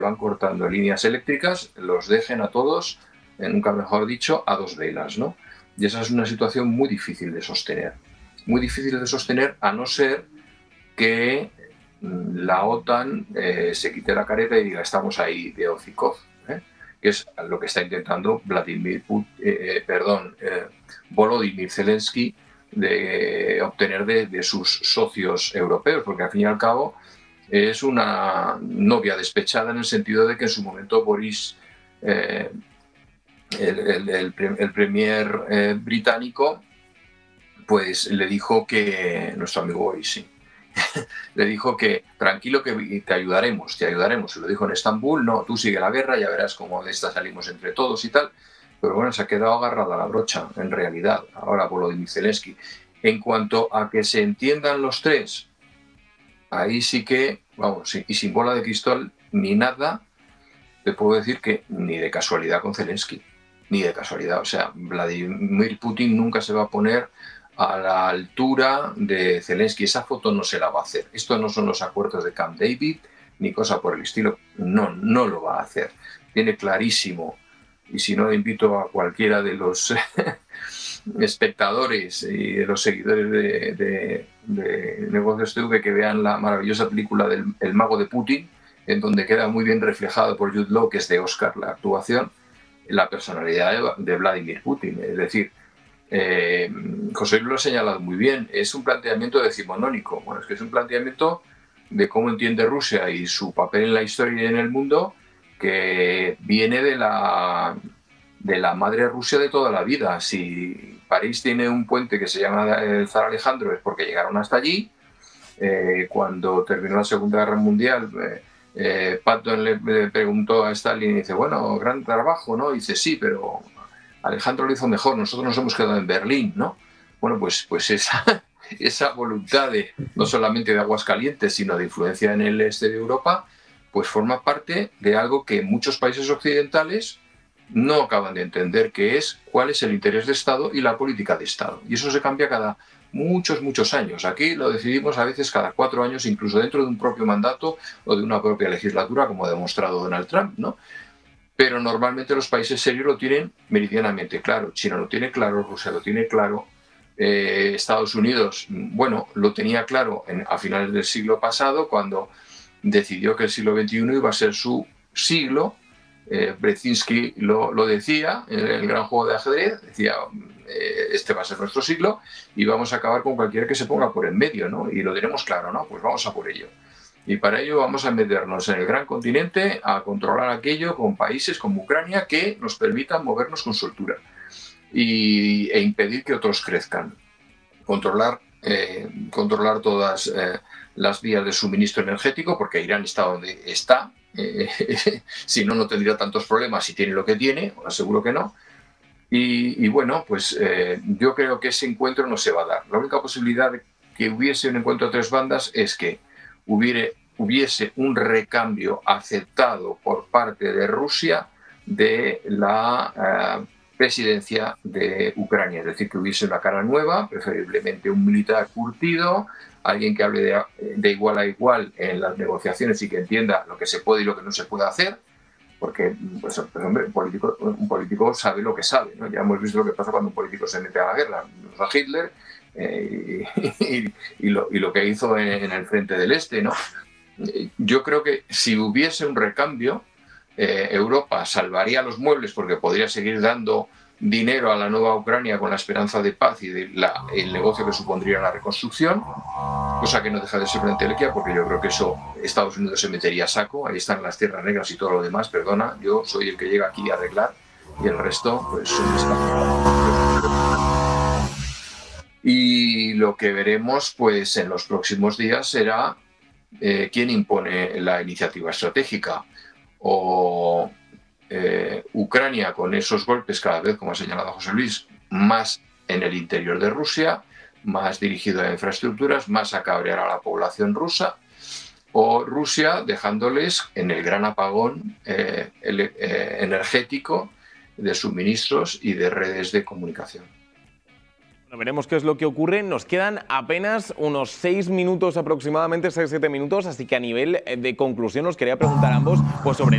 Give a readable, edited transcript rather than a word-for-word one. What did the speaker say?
van cortando líneas eléctricas, los dejen a todos, nunca mejor dicho, a dos velas, ¿no? Y esa es una situación muy difícil de sostener. Muy difícil de sostener, a no ser que la OTAN se quite la careta y diga estamos ahí de hocicos, que es lo que está intentando Volodymyr Zelensky de obtener de sus socios europeos, porque al fin y al cabo es una novia despechada en el sentido de que en su momento Boris, el premier británico, pues le dijo que, nuestro amigo Boris, sí, le dijo que tranquilo que te ayudaremos, se lo dijo en Estambul, no, tú sigue la guerra, ya verás cómo de esta salimos entre todos y tal, pero bueno, se ha quedado agarrada a la brocha, en realidad, ahora Volodymyr Zelensky. En cuanto a que se entiendan los tres, ahí sí que, vamos, y sin bola de cristal ni nada, te puedo decir que ni de casualidad con Zelensky, ni de casualidad, o sea, Vladimir Putin nunca se va a poner a la altura de Zelensky. Esa foto no se la va a hacer. Esto no son los acuerdos de Camp David ni cosa por el estilo. No, no lo va a hacer. Tiene clarísimo, y si no, invito a cualquiera de los espectadores y de los seguidores de Negocios TV que vean la maravillosa película del El mago de Putin, en donde queda muy bien reflejado por Jude Law, que es de Oscar la actuación, la personalidad de Vladimir Putin. Es decir, José Luis lo ha señalado muy bien, es un planteamiento decimonónico. Bueno, es que es un planteamiento de cómo entiende Rusia y su papel en la historia y en el mundo, que viene de la madre Rusia de toda la vida. Si París tiene un puente que se llama el Zar Alejandro es porque llegaron hasta allí. Cuando terminó la Segunda Guerra Mundial, Patton le preguntó a Stalin y dice, bueno, gran trabajo, ¿no? Y dice, sí, pero Alejandro lo hizo mejor, nosotros nos hemos quedado en Berlín, ¿no? Bueno, pues esa voluntad de, no solamente de Aguascalientes, sino de influencia en el este de Europa, pues forma parte de algo que muchos países occidentales no acaban de entender, que es cuál es el interés de Estado y la política de Estado. Y eso se cambia cada muchos años. Aquí lo decidimos a veces cada 4 años, incluso dentro de un propio mandato o de una propia legislatura, como ha demostrado Donald Trump, ¿no? Pero normalmente los países serios lo tienen meridianamente claro. China lo tiene claro, Rusia lo tiene claro, Estados Unidos, bueno, lo tenía claro a finales del siglo pasado, cuando decidió que el siglo XXI iba a ser su siglo. Brzezinski lo decía en el gran juego de ajedrez, decía, este va a ser nuestro siglo y vamos a acabar con cualquiera que se ponga por en medio, ¿no? Y lo tenemos claro, ¿no? Pues vamos a por ello. Y para ello vamos a meternos en el gran continente, a controlar aquello con países como Ucrania que nos permitan movernos con soltura e impedir que otros crezcan. Controlar todas las vías de suministro energético, porque Irán está donde está. Si no, no tendría tantos problemas si tiene lo que tiene, os aseguro que no. Y bueno, pues yo creo que ese encuentro no se va a dar. La única posibilidad de que hubiese un encuentro de tres bandas es que hubiese un recambio aceptado por parte de Rusia de la presidencia de Ucrania, es decir, que hubiese una cara nueva, preferiblemente un militar curtido, alguien que hable de igual a igual en las negociaciones y que entienda lo que se puede y lo que no se puede hacer, porque pues, hombre, un político sabe lo que sabe, ¿no? Ya hemos visto lo que pasa cuando un político se mete a la guerra, a Hitler, y lo que hizo en el frente del Este, ¿no? Yo creo que si hubiese un recambio, Europa salvaría los muebles porque podría seguir dando dinero a la nueva Ucrania con la esperanza de paz y el negocio que supondría la reconstrucción, cosa que no deja de ser una entelequia, porque yo creo que eso Estados Unidos se metería a saco, ahí están las tierras negras y todo lo demás, perdona, yo soy el que llega aquí a arreglar y el resto pues son y lo que veremos pues en los próximos días será quién impone la iniciativa estratégica, o Ucrania con esos golpes cada vez, como ha señalado José Luis, más en el interior de Rusia, más dirigido a infraestructuras, más a cabrear a la población rusa, o Rusia dejándoles en el gran apagón energético de suministros y de redes de comunicación. Bueno, veremos qué es lo que ocurre. Nos quedan apenas unos 6 minutos aproximadamente, 6-7 minutos, así que a nivel de conclusión os quería preguntar a ambos pues sobre